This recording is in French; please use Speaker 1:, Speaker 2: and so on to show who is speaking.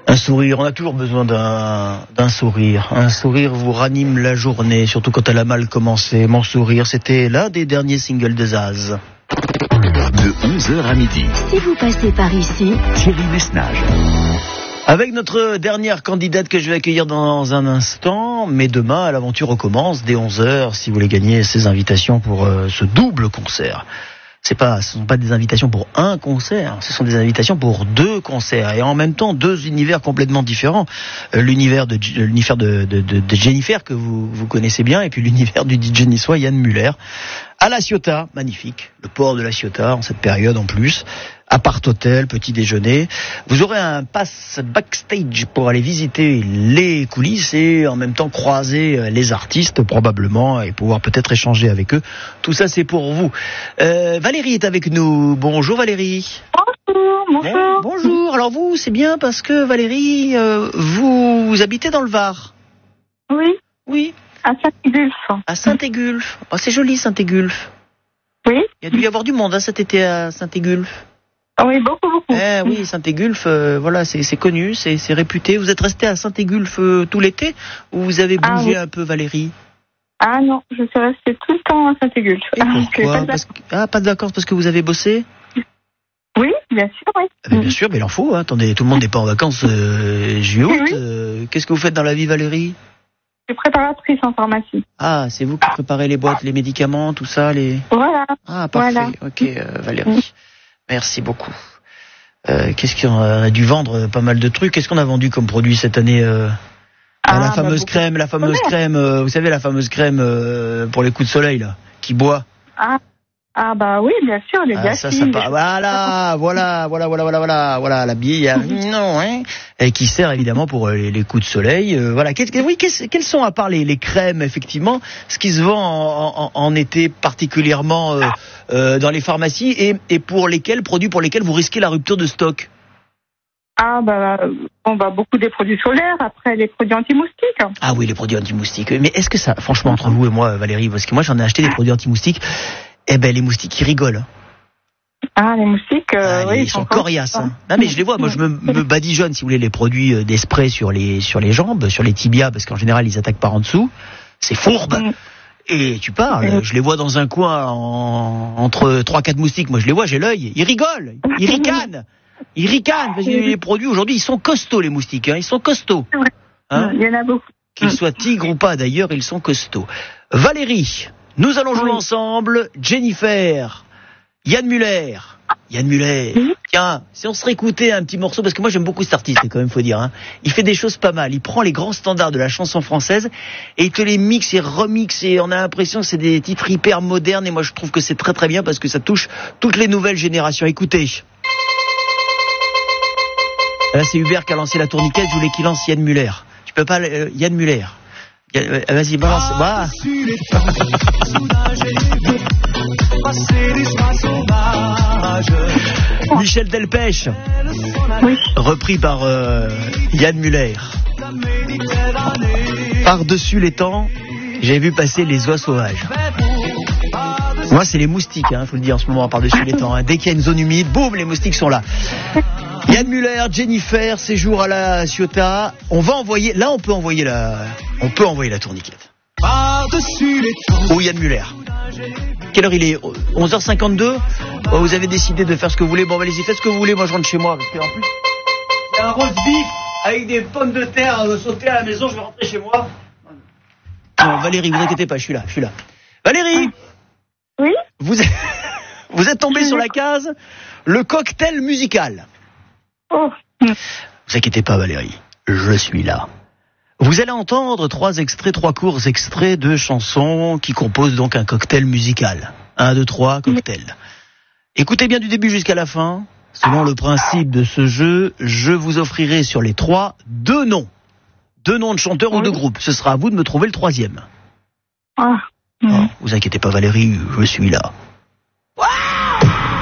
Speaker 1: Un sourire, on a toujours besoin d'un sourire. Un sourire vous ranime la journée, surtout quand elle a mal commencé. Mon sourire, c'était l'un des derniers singles de Zaz.
Speaker 2: De 11h à midi.
Speaker 3: Si vous passez par ici,
Speaker 2: Thierry Messnage.
Speaker 1: Avec notre dernière candidate que je vais accueillir dans un instant, mais demain, l'aventure recommence dès 11h si vous voulez gagner ces invitations pour ce double concert. Ce sont pas des invitations pour un concert, ce sont des invitations pour 2 concerts et en même temps 2 univers complètement différents. L'univers de Jennifer que vous connaissez bien et puis l'univers du DJ niçois Yann Muller à La Ciotat, magnifique, le port de La Ciotat en cette période en plus. Appart-hôtel, petit déjeuner. Vous aurez un pass backstage pour aller visiter les coulisses et en même temps croiser les artistes probablement et pouvoir peut-être échanger avec eux. Tout ça c'est pour vous. Valérie est avec nous. Bonjour Valérie.
Speaker 4: Bonjour.
Speaker 1: Bonjour. Alors vous, c'est bien parce que Valérie, vous habitez dans le Var.
Speaker 4: Oui.
Speaker 1: Oui.
Speaker 4: À Saint-Égulphe.
Speaker 1: À Saint-Égulphe. Oh, c'est joli Saint-Égulphe.
Speaker 4: Oui.
Speaker 1: Il y a dû y avoir du monde cet été à Saint-Égulphe.
Speaker 4: Oui, beaucoup.
Speaker 1: Oui, Saint-Égulphe, voilà, c'est connu, c'est réputé. Vous êtes resté à Saint-Égulphe tout l'été ou vous avez bougé un peu, Valérie?
Speaker 4: Ah non, je suis restée tout le temps à Saint-Égulphe.
Speaker 1: Et pourquoi? Pas de vacances parce que vous avez bossé?
Speaker 4: Oui, bien sûr, oui.
Speaker 1: Bien sûr, mais il en faut. Hein. Attendez, tout le monde n'est pas en vacances juillet-août.
Speaker 4: Oui.
Speaker 1: Qu'est-ce que vous faites dans la vie, Valérie?
Speaker 4: Je suis préparatrice en pharmacie.
Speaker 1: Ah, c'est vous qui préparez les boîtes, les médicaments, tout ça,
Speaker 4: Voilà.
Speaker 1: Ah, parfait.
Speaker 4: Voilà.
Speaker 1: Ok, Valérie. Merci beaucoup. Qu'est-ce qu'on a dû vendre? Pas mal de trucs. Qu'est-ce qu'on a vendu comme produit cette année? La fameuse crème, vous savez, la fameuse crème pour les coups de soleil, là, qui boit.
Speaker 4: Ah bah oui, bien sûr, les gâchis.
Speaker 1: Voilà, la bille, non, hein, et qui sert évidemment pour les coups de soleil. Voilà. Quelles sont, à part les crèmes, effectivement, ce qui se vend en été particulièrement dans les pharmacies et produits pour lesquels vous risquez la rupture de stock?
Speaker 4: Beaucoup des produits solaires, après les produits anti-moustiques.
Speaker 1: Ah oui, les produits anti-moustiques. Mais est-ce que ça, franchement, entre vous et moi, Valérie, parce que moi j'en ai acheté des produits anti-moustiques, les moustiques, ils rigolent.
Speaker 4: Ah, les moustiques, oui.
Speaker 1: Ils sont coriaces. Hein. Non, mais je les vois, moi je me badigeonne, si vous voulez, les produits des sprays sur les jambes, sur les tibias, parce qu'en général, ils attaquent par en dessous. C'est fourbe. Et tu parles, je les vois dans un coin entre 3-4 moustiques, moi je les vois, j'ai l'œil, ils rigolent, ils ricanent. Ils ricanent, parce que les produits aujourd'hui, ils sont costauds, les moustiques, hein, ils sont costauds.
Speaker 4: Hein, il y en a beaucoup.
Speaker 1: Qu'ils soient tigres ou pas, d'ailleurs, ils sont costauds. Valérie, nous allons jouer ensemble. Jennifer, Yann Muller. Tiens, si on se réécoutait un petit morceau, parce que moi j'aime beaucoup cet artiste, quand même, faut dire. Hein. Il fait des choses pas mal. Il prend les grands standards de la chanson française et il te les mixe et remixe et on a l'impression que c'est des titres hyper modernes et moi je trouve que c'est très très bien parce que ça touche toutes les nouvelles générations. Écoutez. Là, c'est Hubert qui a lancé la tourniquette. Je voulais qu'il lance Yann Muller. Tu peux pas, Yann Muller. Vas-y, balance. Voilà. Michel Delpech.
Speaker 4: Oui.
Speaker 1: Repris par Yann Muller. Par-dessus les temps, j'avais vu passer les oies sauvages. Moi, c'est les moustiques, je vous le dis en ce moment, par-dessus les temps. Dès qu'il y a une zone humide, boum, les moustiques sont là. Yann Muller, Jennifer, séjour à La Ciotat. On peut envoyer la tourniquette. Oh, Yann Muller. Quelle heure il est? 11h52. Vous avez décidé de faire ce que vous voulez. Bon, allez-y, faites ce que vous voulez. Moi, je rentre chez moi. Parce qu'en plus, il y a un roast beef avec des pommes de terre sautées à la maison. Je vais rentrer chez moi. Non, Valérie, vous inquiétez pas, je suis là. Valérie!
Speaker 4: Oui?
Speaker 1: Vous êtes tombé sur la case, le cocktail musical.
Speaker 4: Oh.
Speaker 1: Vous inquiétez pas, Valérie, je suis là. Vous allez entendre 3 courts extraits de chansons qui composent donc un cocktail musical. 1, 2, 3, cocktail. Écoutez bien du début jusqu'à la fin. Selon le principe de ce jeu, je vous offrirai sur les 3 2 noms. 2 noms de chanteurs ou de groupes. Ce sera à vous de me trouver le 3e.
Speaker 4: Ah.
Speaker 1: Non, vous inquiétez pas, Valérie, je suis là.